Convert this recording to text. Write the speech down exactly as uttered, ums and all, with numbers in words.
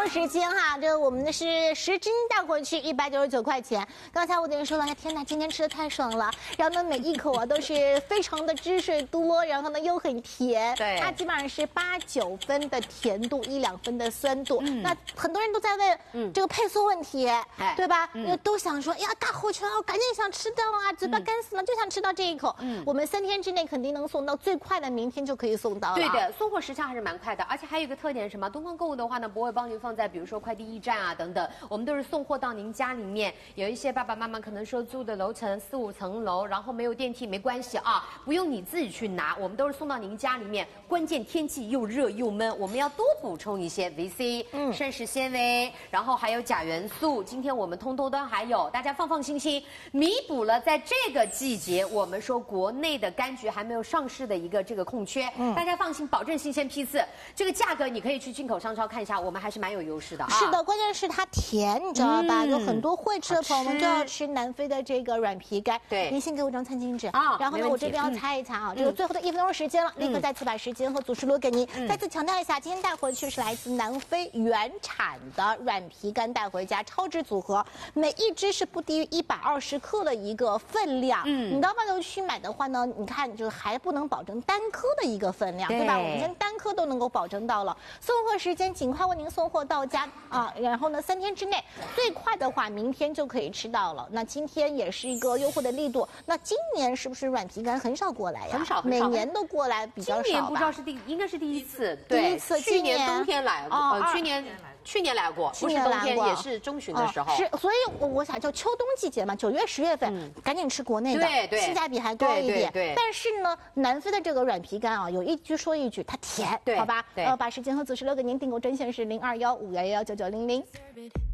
货时间哈，这我们的是十斤带回去一百九十九块钱。刚才我跟你说了，天哪，今天吃的太爽了，然后呢每一口啊都是非常的汁水多，然后呢又很甜， 对， 它基本上是八九分的甜度，一两分的酸度。嗯、那很多人都在问，嗯，这个配送问题，哎、对吧？嗯、都想说，哎呀，大回去了，我赶紧想吃到啊，嘴巴干死了，嗯、就想吃到这一口。嗯，我们三天之内肯定能送到，最快的明天就可以送到了。 对的，送货时效还是蛮快的，而且还有一个特点是什么？东方购物的话呢，不会帮您放在比如说快递驿站啊等等，我们都是送货到您家里面。有一些爸爸妈妈可能说住的楼层四五层楼，然后没有电梯，没关系啊，不用你自己去拿，我们都是送到您家里面。关键天气又热又闷，我们要多补充一些 V C、嗯、膳食纤维，然后还有钾元素。今天我们通通都还有，大家放放心心，弥补了在这个季节我们说国内的柑橘还没有上市的一个这个空缺。嗯，大家放心，保证新鲜批次。这个价格你可以去进口商超看一下，我们还是蛮有优势的啊。 是的，关键是它甜，你知道吧？嗯、有很多会吃的朋友们都要吃南非的这个软皮干。 对， 您先给我张餐巾纸啊， 然后呢，我这边要擦一擦啊。嗯、这个最后的一分钟时间了，立刻再次把时间和组织录给您。嗯、再次强调一下，今天带回去是来自南非原产的软皮干带回家超值组合，每一只是不低于一百二十克的一个分量。嗯，你到外头去买的话呢，你看就是还不能保证单颗的一个分量， 对, 对吧？我们今天单颗都能够保证到了。送货时间尽快为您送货到家啊，然后呢，三天之内最快的话，明天就可以吃到了。那今天也是一个优惠的力度。那今年是不是软皮干很少过来呀？ 很少， 每年都过来比较少吧。 今年不知道是第，应该是第一次。 第一次， 去年冬天来过， 哦、 呃，去年。去年来过，不是冬天，也是中旬的时候。 哦、是，所以我我想就秋冬季节嘛，九月、十月份，嗯、赶紧吃国内的， 对对， 性价比还高一点。 对对对但是呢，南非的这个软皮干啊，有一句说一句，它甜， 对， 好吧？ 对。 呃，把时间和子时留给您，订购专线是零二幺五幺幺九九零零。